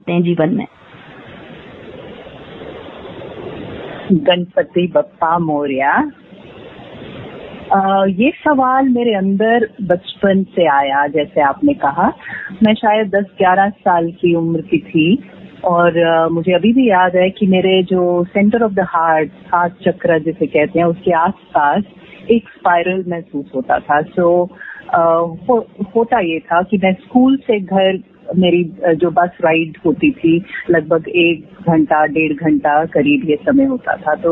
सकते हैं जीवन में? गणपति बप्पा मोरया। ये सवाल मेरे अंदर बचपन से आया। जैसे आपने कहा, मैं शायद 10-11 साल की उम्र की थी और मुझे अभी भी याद है कि मेरे जो सेंटर ऑफ द हार्ट चक्र जिसे कहते हैं, उसके आसपास एक स्पाइरल महसूस होता था। होता ये था कि मैं स्कूल से घर, मेरी जो बस राइड होती थी लगभग 1 घंटा 1.5 घंटा करीब ये समय होता था। तो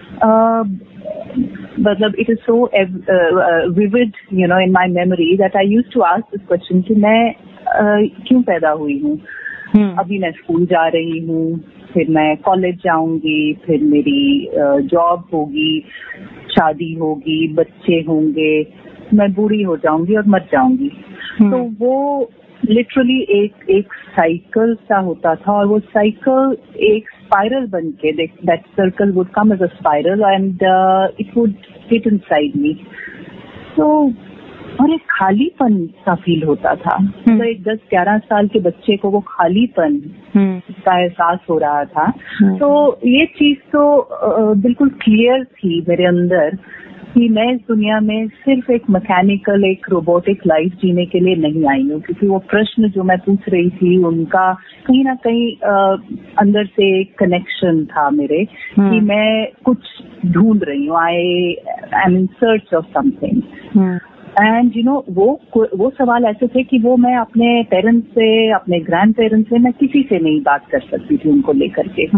मतलब it is so vivid in my memory that I used to ask this question कि मैं क्यों पैदा हुई हूँ। अभी मैं स्कूल जा रही हूँ, फिर मैं कॉलेज जाऊंगी, फिर मेरी जॉब होगी, शादी होगी, बच्चे होंगे, मैं बूढ़ी हो जाऊंगी और मर जाऊंगी। तो वो लिटरली एक साइकिल सा होता था और वो साइकिल एक स्पाइरल बन के, that circle would come as a spiral and it would hit inside me. तो और एक खालीपन सा फील होता था। तो एक 10-11 साल के बच्चे को वो खालीपन का एहसास हो रहा था। तो ये चीज तो बिल्कुल क्लियर थी मेरे अंदर कि मैं इस दुनिया में सिर्फ एक मैकेनिकल, एक रोबोटिक लाइफ जीने के लिए नहीं आई हूँ। क्योंकि वो प्रश्न जो मैं पूछ रही थी उनका कहीं ना कहीं अंदर से एक कनेक्शन था मेरे कि मैं कुछ ढूंढ रही हूँ। I am in search of something. And वो सवाल ऐसे थे कि वो मैं अपने पेरेंट्स से, अपने ग्रैंड पेरेंट्स से, मैं किसी से नहीं बात कर सकती थी उनको लेकर के।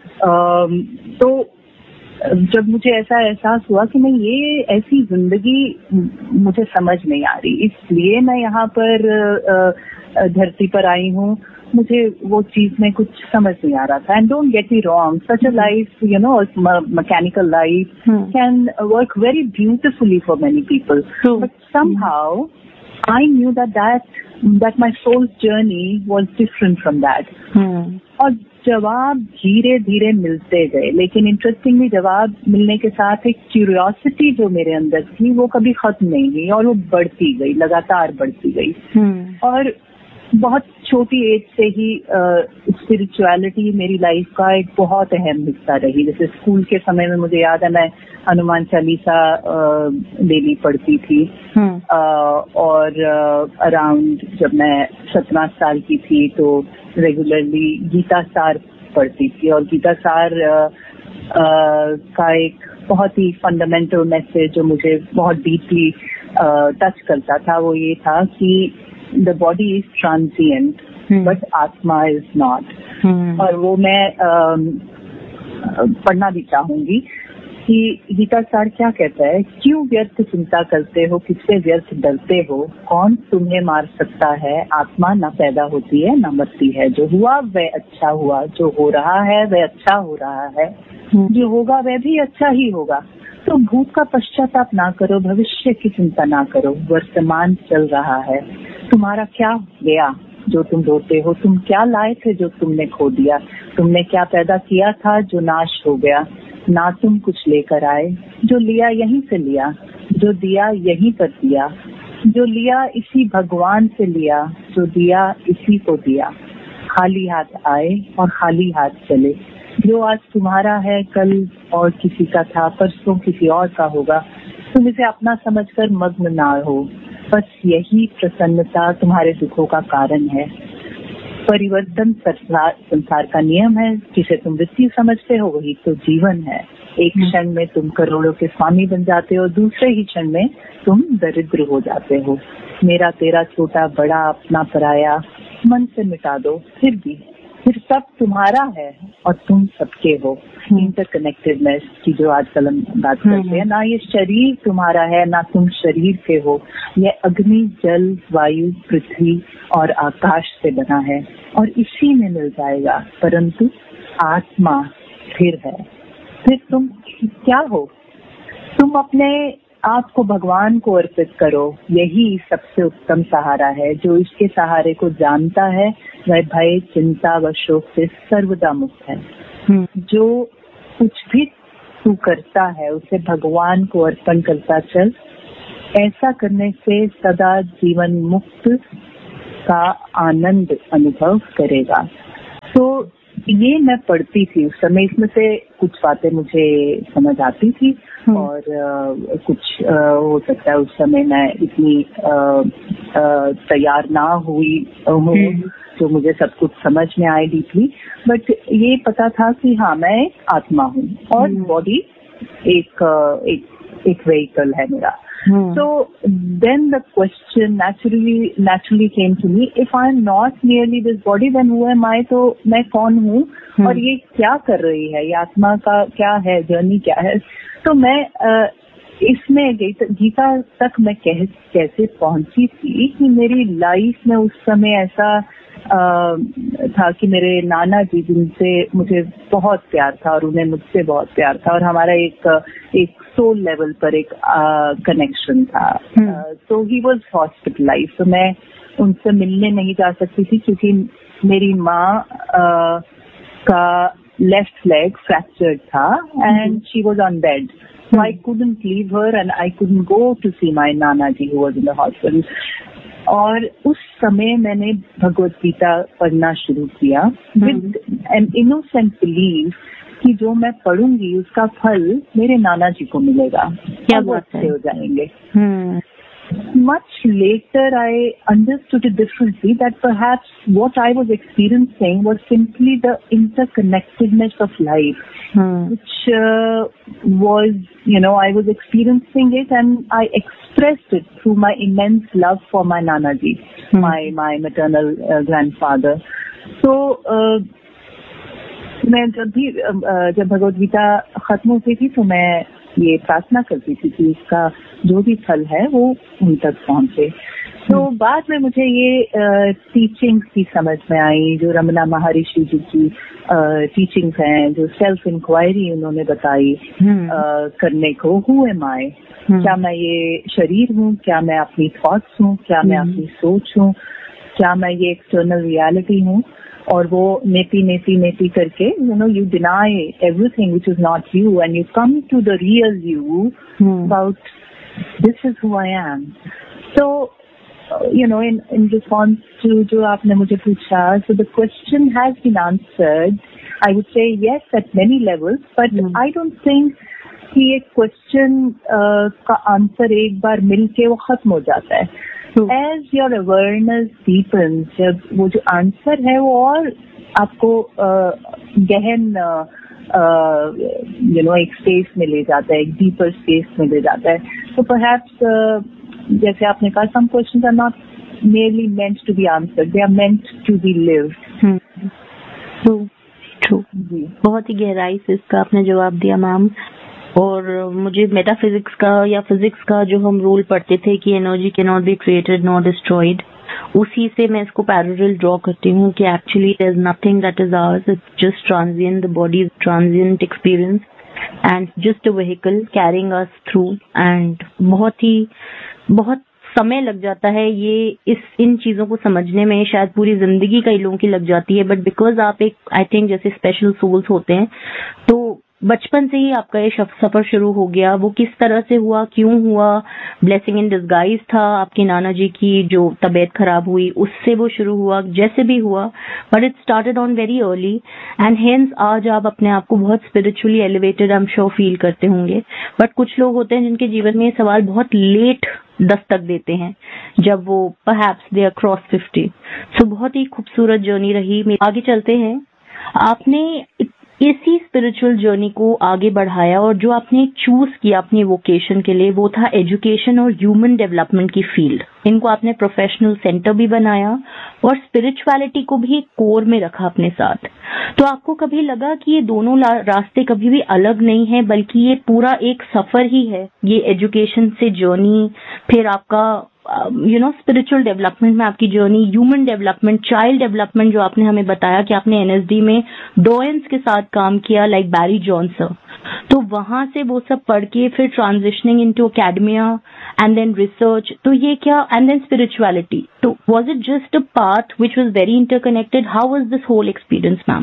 तो जब मुझे ऐसा एहसास हुआ कि नहीं, ये ऐसी जिंदगी मुझे समझ नहीं आ रही, इसलिए मैं यहाँ पर धरती पर आई हूँ, मुझे वो चीज में कुछ समझ नहीं आ रहा था। And don't get me wrong, such a life, mechanical life can work very beautifully for many people, but somehow I knew that my soul's journey was different from that. और जवाब धीरे धीरे मिलते गए, लेकिन इंटरेस्टिंगली जवाब मिलने के साथ एक क्यूरियोसिटी जो मेरे अंदर थी वो कभी खत्म नहीं हुई और वो बढ़ती गई, लगातार बढ़ती गई। और बहुत छोटी एज से ही स्पिरिचुअलिटी मेरी लाइफ का एक बहुत अहम हिस्सा रही। जैसे स्कूल के समय में मुझे याद है, मैं हनुमान चालीसा डेली पढ़ती थी। और अराउंड जब मैं 17 साल की थी तो रेगुलरली गीता सार पढ़ती थी। और गीता सार का एक बहुत ही फंडामेंटल मैसेज जो मुझे बहुत डीपली टच करता था वो ये था कि the body is transient but आत्मा is not। और वो मैं पढ़ना भी चाहूंगी कि गीता सार क्या कहता है, क्यों व्यर्थ चिंता करते हो, किससे व्यर्थ डरते हो, कौन तुम्हें मार सकता है, आत्मा न पैदा होती है न मरती है, जो हुआ वह अच्छा हुआ, जो हो रहा है वह अच्छा हो रहा है, जो होगा वह भी अच्छा ही होगा। तो भूत का पश्चाताप ना करो, भविष्य की चिंता ना करो, वर्तमान चल रहा है। तुम्हारा क्या गया जो तुम रोते हो, तुम क्या लाए थे जो तुमने खो दिया, तुमने क्या पैदा किया था जो नाश हो गया, ना तुम कुछ लेकर आए, जो लिया यहीं से लिया, जो दिया यहीं पर दिया, जो लिया इसी भगवान से लिया, जो दिया इसी को दिया। खाली हाथ आए और खाली हाथ चले, जो आज तुम्हारा है कल और किसी का था, परसों किसी और का होगा। तुम इसे अपना समझकर मग्न ना हो, बस यही प्रसन्नता तुम्हारे दुखों का कारण है। परिवर्तन संसार का नियम है, जिसे तुम मृत्यु समझते हो वही तो जीवन है। एक क्षण में तुम करोड़ों के स्वामी बन जाते हो, दूसरे ही क्षण में तुम दरिद्र हो जाते हो। मेरा तेरा छोटा बड़ा अपना पराया मन से मिटा दो, फिर सब तुम्हारा है और तुम सबके हो। इंटरकनेक्टेडनेस की जो आजकल हम बात करते हैं, ना ये शरीर तुम्हारा है ना तुम शरीर के हो, यह अग्नि जल वायु पृथ्वी और आकाश से बना है और इसी में मिल जाएगा, परंतु आत्मा स्थिर है। फिर तुम क्या हो? तुम अपने आप को भगवान को अर्पित करो, यही सबसे उत्तम सहारा है। जो इसके सहारे को जानता है वह भय चिंता व शोक से सर्वदा मुक्त है। जो कुछ भी तू करता है उसे भगवान को अर्पण करता चल, ऐसा करने से सदा जीवन मुक्त का आनंद अनुभव करेगा। तो ये मैं पढ़ती थी उस समय, इसमें से कुछ बातें मुझे समझ आती थी और कुछ हो सकता है उस समय मैं इतनी तैयार ना हुई हूँ तो मुझे सब कुछ समझ में आए डीपली, बट ये पता था कि हाँ मैं आत्मा हूँ और बॉडी एक व्हीकल है मेरा. So then the question naturally came to me, if I am not merely this body, then who am I? तो मैं कौन हूँ और ये क्या कर रही है, ये आत्मा का क्या है, जर्नी क्या है. तो मैं इसमें गीता तक मैं कैसे पहुंची थी कि मेरी लाइफ में उस समय ऐसा था कि मेरे नाना जी, जिनसे मुझे बहुत प्यार था और उन्हें मुझसे बहुत प्यार था और हमारा एक सोल लेवल पर एक कनेक्शन था. तो ही वाज हॉस्पिटलाइज्ड. तो मैं उनसे मिलने नहीं जा सकती थी क्योंकि मेरी माँ का लेफ्ट लेग फ्रैक्चर्ड था and she was on bed. So I couldn't leave her and I couldn't go to see my Nana ji who was in the hospital. और उस समय मैंने भगवत गीता पढ़ना शुरू किया विद एन इनोसेंट बिलीव कि जो मैं पढ़ूंगी उसका फल मेरे नाना जी को मिलेगा, क्या वो अच्छे हो जाएंगे. Much later I understood it differently, that perhaps what I was experiencing was simply the interconnectedness of life, which was, I was experiencing it and I expressed it through my immense love for my Nana ji, my maternal grandfather. So, मैं जब भगवत गीता खत्म होती थी तो मैं ये प्रार्थना करती थी कि इसका जो भी फल है वो उन तक पहुंचे. तो बाद में मुझे ये टीचिंग्स की समझ में आई, जो रमना महर्षि जी की टीचिंग्स हैं, जो सेल्फ इंक्वायरी उन्होंने बताई करने को. हु एम आई, क्या मैं ये शरीर हूँ, क्या मैं अपनी थॉट्स हूँ, क्या मैं अपनी सोच हूँ, क्या मैं ये एक्सटर्नल रियलिटी हूँ. और वो नेती करके you deny everything which is not you and you come to the real you about this is who I am. So in response to जो आपने मुझे पूछा, so the question has been answered. I would say yes at many levels, but I don't think कि एक question का answer एक बार मिलके वो खत्म हो जाता है. As your awareness deepens, जब वो जो आंसर है वो और आपको गहन एक स्पेस में ले जाता है, एक डीपर स्पेस में ले जाता है. तो perhaps जैसे आपने कहा, some questions are not merely meant to be answered, they are meant to be lived. True. बहुत ही गहराई से इसका आपने जवाब दिया मैम. और मुझे मेटाफिजिक्स का या फिजिक्स का जो हम रूल पढ़ते थे कि energy can not be created not destroyed, उसी से मैं इसको पैरेलल ड्रॉ करती हूँ कि actually there is nothing that is ours, it's just transient, the body is transient experience and just a vehicle carrying us through. And बहुत समय लग जाता है ये इन चीजों को समझने में, शायद पूरी जिंदगी कई लोगों की लग जाती है, बट बिकॉज आप एक आई थिंक जैसे स्पेशल सोल्स होते हैं, तो बचपन से ही आपका ये सफर शुरू हो गया. वो किस तरह से हुआ, क्यों हुआ, ब्लेसिंग इन डिस्गाइज था, आपकी नाना जी की जो तबीयत खराब हुई उससे वो शुरू हुआ, जैसे भी हुआ, but it started on very early and hence आज आप अपने आप को बहुत spiritually elevated I am sure feel करते होंगे. बट कुछ लोग होते हैं जिनके जीवन में ये सवाल बहुत लेट दस्तक देते हैं, जब वो परहैप्स दे आर क्रॉस 50. सो बहुत ही खूबसूरत जर्नी रही. आगे चलते हैं. आपने इसी स्पिरिचुअल जर्नी को आगे बढ़ाया और जो आपने चूज किया अपनी वोकेशन के लिए वो था एजुकेशन और ह्यूमन डेवलपमेंट की फील्ड. इनको आपने प्रोफेशनल सेंटर भी बनाया और स्पिरिचुअलिटी को भी कोर में रखा अपने साथ. तो आपको कभी लगा कि ये दोनों रास्ते कभी भी अलग नहीं है, बल्कि ये पूरा एक सफर ही है, ये एजुकेशन से जर्नी, फिर आपका स्पिरिचुअल डेवलपमेंट में आपकी journey, human development, child development, जो आपने हमें बताया कि आपने एनएसडी में डोएंस के साथ काम किया लाइक बैरी जॉनसन, तो वहां से वो सब पढ़ के फिर transitioning into academia and then research, तो ये क्या, एंड देन स्पिरिचुअलिटी. तो was it just a path which was very interconnected? How was this whole experience ma'am?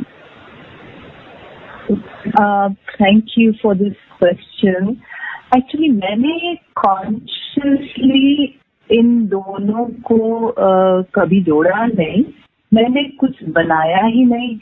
Thank you for this question. Actually, मैंने consciously इन दोनों को कभी जोड़ा नहीं, मैंने कुछ बनाया ही नहीं,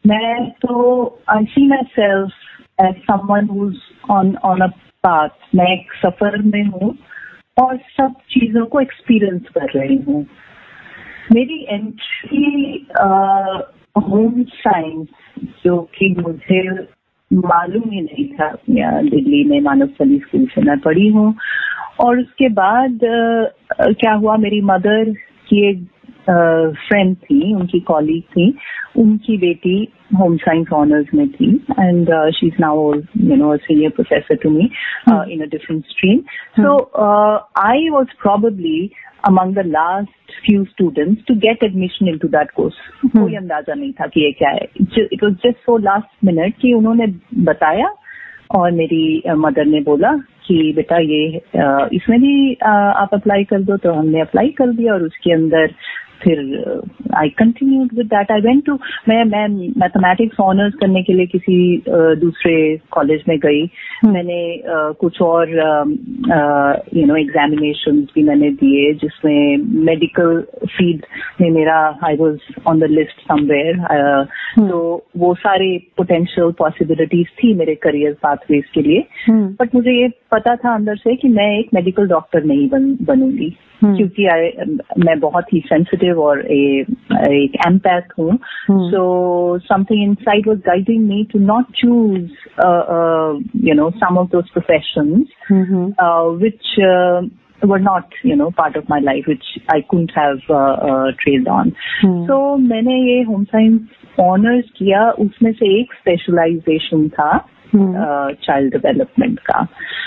मैं तो I see myself as someone who's on a path. मैं एक सफर में हूँ और सब चीजों को एक्सपीरियंस कर रही हूँ. मेरी एंट्री होम साइंस, जो कि मुझे मालूम ही नहीं था, दिल्ली में मानवस्थली स्कूल से मैं पढ़ी हूँ. और उसके बाद क्या हुआ, मेरी मदर की एक फ्रेंड थी, उनकी कॉलीग थी, उनकी बेटी होम साइंस ऑनर्स में थी, and she is now a senior professor to me in a different stream. So I was probably among the last few students to get admission into that course. कोई अंदाजा नहीं था कि ये क्या है. It was just so last minute कि उन्होंने बताया और मेरी मदर ने बोला कि बेटा ये इसमें भी आप अप्लाई कर दो. तो हमने अप्लाई कर दिया और उसके अंदर फिर I continued with that. I went to, मैं मैथमेटिक्स ऑनर्स करने के लिए किसी दूसरे कॉलेज में गई. मैंने कुछ और एग्जामिनेशंस भी मैंने दिए, जिसमें मेडिकल फील्ड में मेरा I was on the list somewhere. तो वो सारे पोटेंशियल पॉसिबिलिटीज थी मेरे करियर पाथवेज के लिए. बट मुझे ये पता था अंदर से कि मैं एक मेडिकल डॉक्टर नहीं बनूंगी, क्योंकि मैं बहुत ही सेंसिटिव और एक एम्पैथ हूँ. So something inside was guiding me to not choose some of those professions which were not part of my life, which I couldn't have trailed on. So मैंने ये home science honours किया. उसमें से एक specialisation था child development का.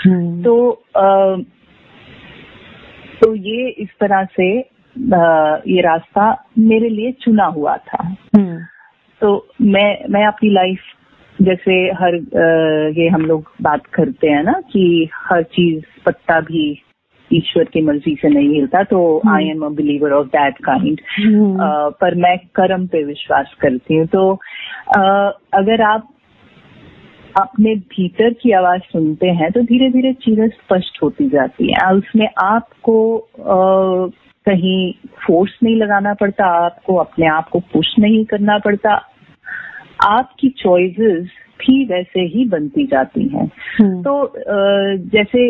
तो ये इस तरह से ये रास्ता मेरे लिए चुना हुआ था. तो मैं अपनी लाइफ, जैसे हर ये हम लोग बात करते हैं ना कि हर चीज पत्ता भी ईश्वर की मर्जी से नहीं हिलता, तो I am a believer of that kind. पर मैं कर्म पे विश्वास करती हूँ. तो अगर आप अपने भीतर की आवाज सुनते हैं तो धीरे धीरे चीजें स्पष्ट होती जाती हैं. उसमें आपको कहीं फोर्स नहीं लगाना पड़ता, आपको अपने आप को पुश नहीं करना पड़ता. आपकी चॉइसेस भी वैसे ही बनती जाती हैं. तो जैसे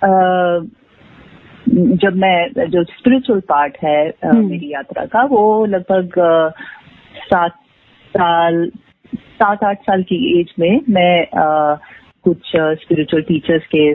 जब मैं जो स्पिरिचुअल पार्ट है मेरी यात्रा का, वो लगभग 7-8 साल की एज में मैं कुछ स्पिरिचुअल टीचर्स के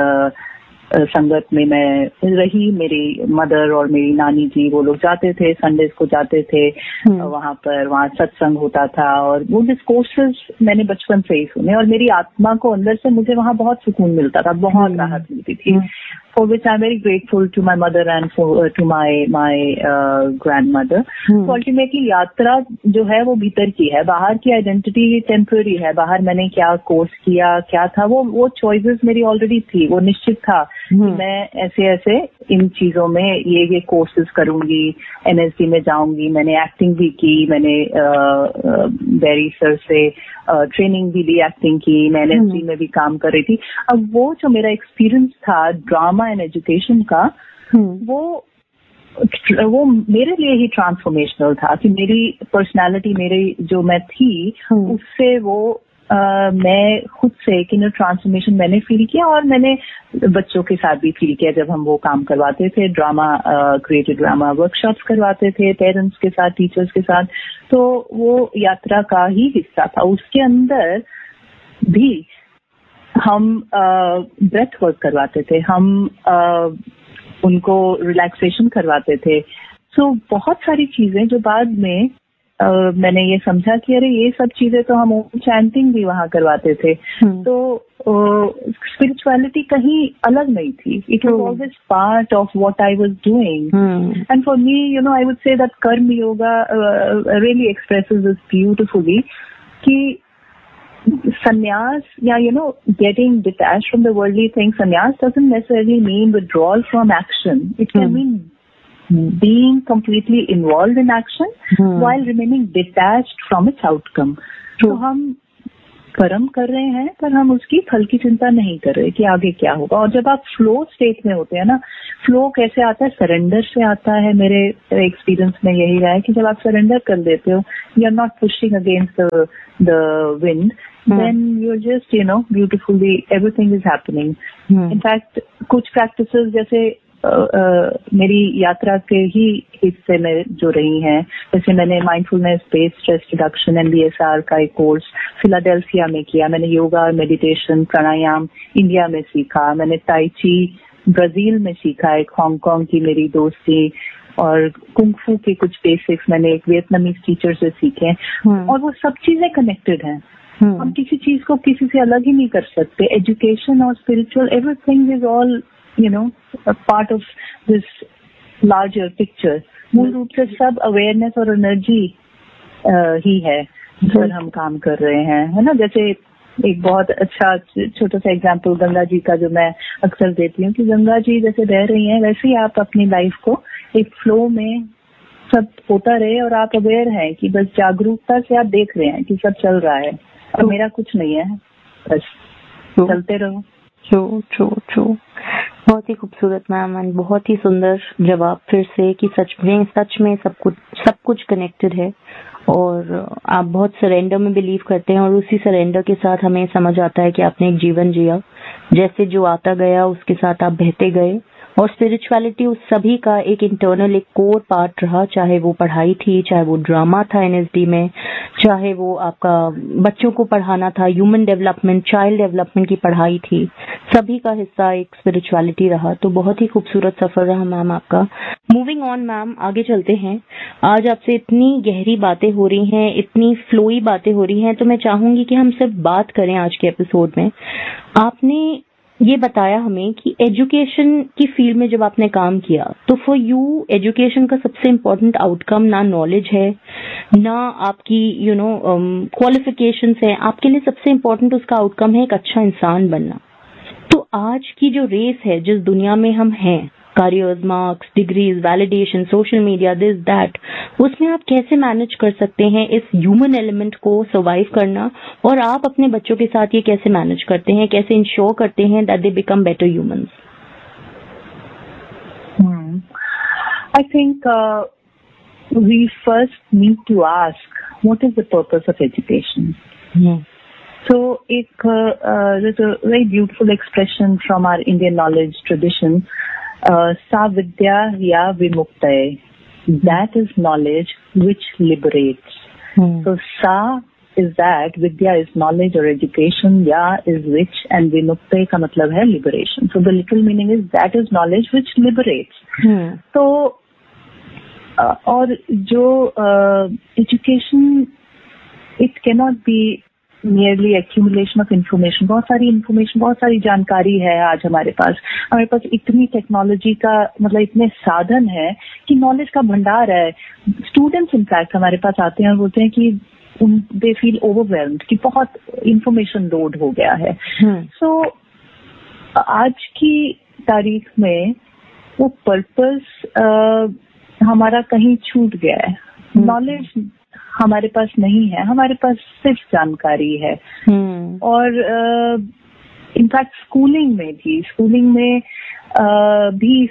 संगत में मैं रही. मेरी मदर और मेरी नानी जी, वो लोग जाते थे, संडेज को जाते थे वहाँ सत्संग होता था, और वो डिस्कोर्सेस मैंने बचपन से ही सुने, और मेरी आत्मा को अंदर से मुझे वहाँ बहुत सुकून मिलता था, बहुत राहत मिलती थी. For which I'm very grateful to my mother and to my grandmother. So ultimately यात्रा जो है वो भीतर की है, बाहर की आइडेंटिटी टेम्पररी है. बाहर मैंने क्या कोर्स किया, क्या था, वो चॉइसेस मेरी ऑलरेडी थी. वो निश्चित था कि मैं ऐसे इन चीजों में ये कोर्सेज करूंगी, NSD में जाऊंगी. मैंने एक्टिंग भी की, मैंने बेरी सर से ट्रेनिंग भी ली, एक्टिंग की. मैं NSD में भी काम कर रही थी. अब वो जो मेरा एक्सपीरियंस था ड्रामा एंड एजुकेशन का, वो मेरे लिए ही ट्रांसफॉर्मेशनल था. कि मेरी पर्सनालिटी, मेरी जो मैं थी, उससे वो मैं खुद से एक इनर ट्रांसफॉर्मेशन मैंने फील किया. और मैंने बच्चों के साथ भी फील किया जब हम वो काम करवाते थे, ड्रामा क्रिएटिव ड्रामा वर्कशॉप्स करवाते थे पेरेंट्स के साथ, टीचर्स के साथ. तो वो यात्रा का ही हिस्सा था. उसके अंदर भी हम ब्रेथ वर्क करवाते थे, हम उनको रिलैक्सेशन करवाते थे. सो बहुत सारी चीजें जो बाद में मैंने ये समझा कि अरे ये सब चीजें तो हम चैंटिंग भी वहाँ करवाते थे. तो स्पिरिचुअलिटी कहीं अलग नहीं थी. It was always part of what I was doing. And for me I would say that कर्म yoga really expresses this beautifully कि sannyas, getting detached from the worldly things, sannyas doesn't necessarily mean withdrawal from action. It can mean being completely involved in action while remaining detached from its outcome. तो हम कर्म कर रहे हैं, पर हम उसकी फल की चिंता नहीं कर रहे कि आगे क्या होगा। और जब आप फ्लो स्टेट में होते हैं ना, फ्लो कैसे आता है, सरेंडर से आता है। मेरे एक्सपीरियंस में यही रहा है कि जब आप सरेंडर कर देते हो, you are not pushing against the wind, then you are just beautifully everything is happening. In fact कुछ प्रैक्टिसेस जैसे मेरी यात्रा के ही हिस्से में जो रही हैं, जैसे मैंने mindfulness based stress reduction MBSR का एक कोर्स फिलाडेल्फिया में किया। मैंने योगा और मेडिटेशन प्राणायाम इंडिया में सीखा। मैंने ताई ची ब्राजील में सीखा, एक हांगकांग की मेरी दोस्त थी। और कुंग-फू के कुछ बेसिक्स मैंने एक वियतनामीज टीचर से सीखे। और वो सब चीजें कनेक्टेड हैं। हम किसी चीज को किसी से अलग ही नहीं कर सकते। एजुकेशन और spiritual, everything is all a part of this larger picture. मूल रूप से सब अवेयरनेस और एनर्जी ही है जिस पर हम काम कर रहे हैं, है ना। जैसे एक बहुत अच्छा छोटा सा एग्जांपल गंगा जी का जो मैं अक्सर देती हूँ कि गंगा जी जैसे बह रही हैं, वैसे ही आप अपनी लाइफ को एक फ्लो में सब होता रहे और आप अवेयर हैं कि बस जागरूकता से आप देख रहे हैं कि सब चल रहा है और मेरा कुछ नहीं है, बस चलते रहो। ट्रू। बहुत ही खूबसूरत मैम, एंड बहुत ही सुंदर जवाब फिर से कि सच में सब कुछ कनेक्टेड है। और आप बहुत सरेंडर में बिलीव करते हैं और उसी सरेंडर के साथ हमें समझ आता है कि आपने एक जीवन जिया, जैसे जो आता गया उसके साथ आप बहते गए। और स्पिरिचुअलिटी उस सभी का एक इंटरनल एक कोर पार्ट रहा, चाहे वो पढ़ाई थी, चाहे वो ड्रामा था NSD में, चाहे वो आपका बच्चों को पढ़ाना था, ह्यूमन डेवलपमेंट, चाइल्ड डेवलपमेंट की पढ़ाई थी, सभी का हिस्सा एक स्पिरिचुअलिटी रहा। तो बहुत ही खूबसूरत सफर रहा मैम आपका। मूविंग ऑन मैम, आगे चलते हैं। आज आपसे इतनी गहरी बातें हो रही हैं, इतनी फ्लोई बातें हो रही हैं, तो मैं चाहूंगी कि हम सिर्फ बात करें आज के एपिसोड में। आपने ये बताया हमें कि एजुकेशन की फील्ड में जब आपने काम किया तो फॉर यू एजुकेशन का सबसे इम्पोर्टेंट आउटकम ना नॉलेज है, ना आपकी क्वालिफिकेशंस है, आपके लिए सबसे इम्पोर्टेंट उसका आउटकम है एक अच्छा इंसान बनना। तो आज की जो रेस है, जिस दुनिया में हम हैं, careers, marks, degrees, validation, social media, this that, उसमें आप कैसे मैनेज कर सकते हैं इस ह्यूमन एलिमेंट को सर्वाइव करना, और आप अपने बच्चों के साथ ये कैसे मैनेज करते हैं, कैसे इंश्योर करते हैं that they become better humans? I think we first need to ask what is the purpose of education. So there's a very beautiful expression from our Indian knowledge tradition, sa vidya ya vimuktay, that is knowledge which liberates. So sa is that, vidya is knowledge or education, ya is which, and vimuktay ka matlab hai liberation. So the literal meaning is that is knowledge which liberates. So और जो education, it cannot be merely accumulation of information. बहुत सारी information, बहुत सारी जानकारी है आज हमारे पास इतनी टेक्नोलॉजी का मतलब इतने साधन है कि नॉलेज का भंडार है। स्टूडेंट्स इनफैक्ट हमारे पास आते हैं और बोलते हैं कि दे फील ओवरवेल्म्ड कि बहुत इंफॉर्मेशन लोड हो गया है। सो आज की तारीख में वो पर्पस हमारा कहीं छूट गया है। नॉलेज हमारे पास नहीं है, हमारे पास सिर्फ जानकारी है। और इनफैक्ट स्कूलिंग में भी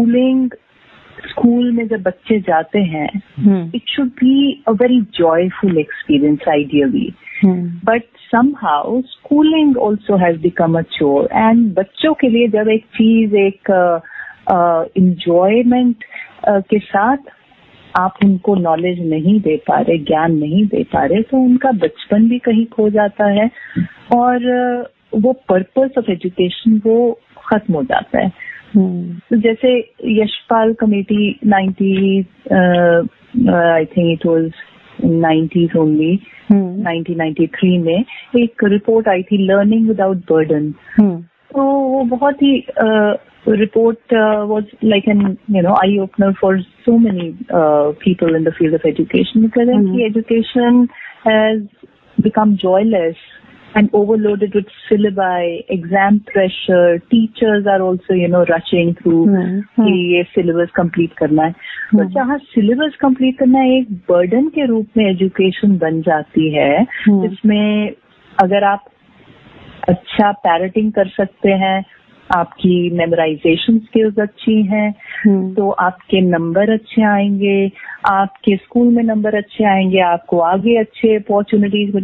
स्कूल में जब बच्चे जाते हैं, it should be a very joyful experience ideally, but somehow schooling also has become a चोर। एंड बच्चों के लिए जब एक चीज एक एंजॉयमेंट के साथ आप उनको नॉलेज नहीं दे पा रहे, ज्ञान नहीं दे पा रहे, तो उनका बचपन भी कहीं खो जाता है और वो पर्पस ऑफ एजुकेशन वो खत्म हो जाता है। तो जैसे Yashpal committee 90s, I think it was 90s only, 1993 में एक रिपोर्ट आई थी, लर्निंग विदाउट बर्डन। तो वो बहुत ही report was like an eye opener for so many people in the field of education, because education has become joyless and overloaded with syllabi, exam pressure. Teachers are also rushing through कि ये syllabus complete करना है। तो जहाँ syllabus complete करना एक burden के रूप में education बन जाती है, जिसमें अगर आप अच्छा पैरेटिंग कर सकते हैं, आपकी मेमोराइजेशन स्किल्स अच्छी हैं, तो आपके नंबर अच्छे आएंगे, आपके स्कूल में नंबर अच्छे आएंगे, आपको आगे अच्छे अपॉर्चुनिटीज